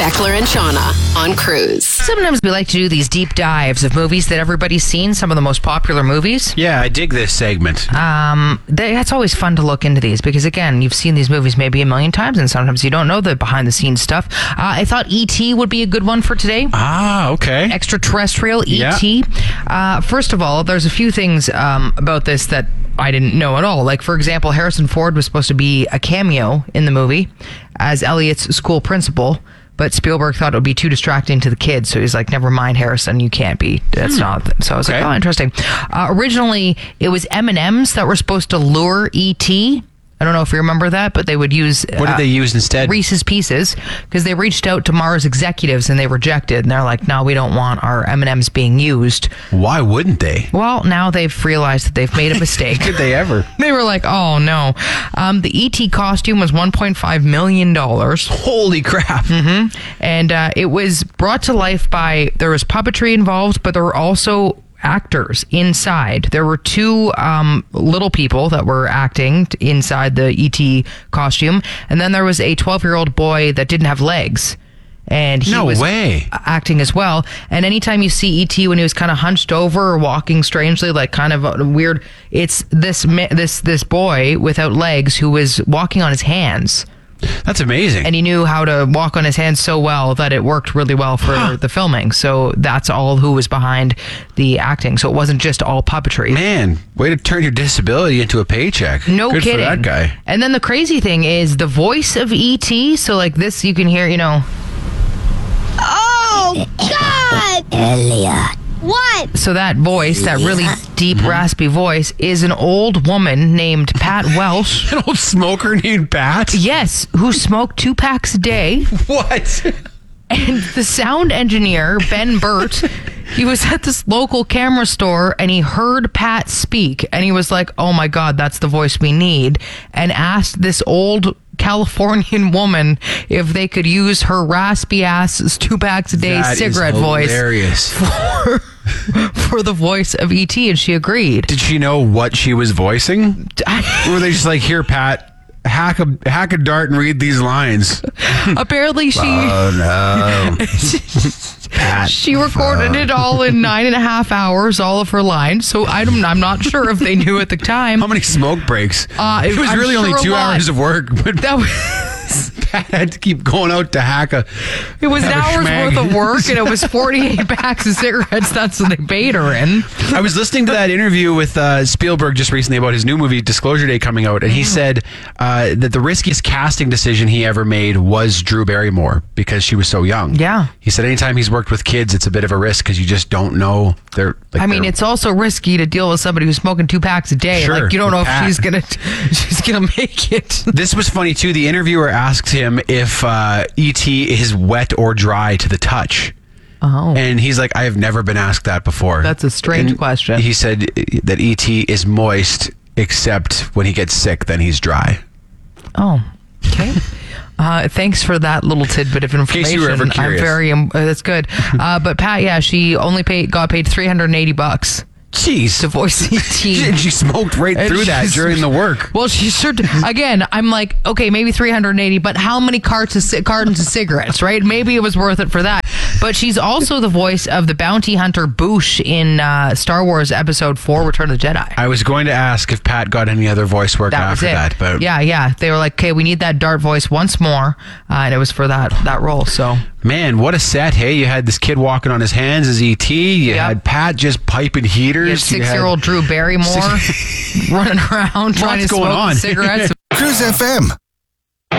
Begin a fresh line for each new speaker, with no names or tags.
Beckler and Shauna on Cruise.
Sometimes we like to do these deep dives of movies that everybody's seen, some of the most popular movies.
Yeah, I dig this segment.
It's always fun to look into these because, again, you've seen these movies maybe a million times and sometimes you don't know the behind-the-scenes stuff. I thought E.T. would be a good one for today.
Ah, okay.
Extraterrestrial E.T. First of all, there's a few things about this that I didn't know at all. Like, for example, Harrison Ford was supposed to be a cameo in the movie as Elliot's school principal, but Spielberg thought it would be too distracting to the kids, so he's like, never mind, Harrison, you can't be. That's not. So I was like, oh, interesting. Originally, it was M&Ms that were supposed to lure E.T., I don't know if you remember that, but they would use...
What did they use instead?
Reese's Pieces, because they reached out to Mars executives and they rejected. And they're like, no, we don't want our M&Ms being used.
Why wouldn't they?
Well, now they've realized that they've made a mistake.
Did they ever?
They were like, oh, no. The E.T. costume was $1.5 million.
Holy crap.
Mm-hmm. And it was brought to life by... There was puppetry involved, but there were also... actors inside. There were two little people that were acting inside the E.T. costume, and then there was a 12-year-old boy that didn't have legs, and he was acting as well. And anytime you see E.T. when he was kind of hunched over or walking strangely, like kind of weird, it's this boy without legs who was walking on his hands.
That's amazing.
And he knew how to walk on his hands so well that it worked really well for the filming. So that's all who was behind the acting. So it wasn't just all puppetry.
Man, way to turn your disability into a paycheck.
No
Good
kidding.
for that guy.
And then the crazy thing is the voice of E.T. So like this, you can hear,
Oh, God!
Elliot.
What?
So that voice, that really deep, raspy voice, is an old woman named Pat Welsh.
An old smoker named Pat?
Yes, who smoked 2 packs a day.
What?
And the sound engineer, Ben Burt, he was at this local camera store and he heard Pat speak and he was like, oh my God, that's the voice we need, and asked this old Californian woman if they could use her raspy ass 2 packs a day cigarette voice for the voice of E.T., and she agreed.
Did she know what she was voicing? Or were they just like, here, Pat, hack a dart and read these lines?
Apparently she...
Oh, no. Pat,
she recorded it all in 9.5 hours, all of her lines. So I'm not sure if they knew at the time.
How many smoke breaks? It was really only 2 hours of work, but
that was...
Pat had to keep going out to hack a...
It was an hour's worth of work, and it was 48 packs of cigarettes. That's what they paid her in.
I was listening to that interview with Spielberg just recently about his new movie, Disclosure Day, coming out, and he said that the riskiest casting decision he ever made was Drew Barrymore because she was so young.
Yeah.
He said anytime he's worked with kids, it's a bit of a risk because you just don't know.
It's also risky to deal with somebody who's smoking 2 packs a day.
Sure,
like, you don't know
Pat.
if she's gonna make it.
This was funny too. The interviewer asked him if E.T. is wet or dry to the touch.
Oh.
And he's like, I have never been asked that before.
That's a strange question.
He said that E.T. is moist, except when he gets sick, then he's dry.
Oh, okay. Thanks for that little tidbit of information.
In case you were ever curious.
I'm very, that's good. But Pat, she only got paid $380.
Jeez.
To voice E.T.
And she smoked right through that during the work.
Well, she sure did. Again, I'm like, okay, maybe 380, but how many cartons of cigarettes, right? Maybe it was worth it for that. But she's also the voice of the bounty hunter Boosh in Star Wars Episode 4, Return of the Jedi.
I was going to ask if Pat got any other voice work after that. But
Yeah. They were like, okay, we need that Dart voice once more. And it was for that role, so...
Man, what a set, hey? You had this kid walking on his hands as E.T. You had Pat just piping heaters.
You had 6-year-old Drew Barrymore running around trying to smoke cigarettes.
Cruise FM.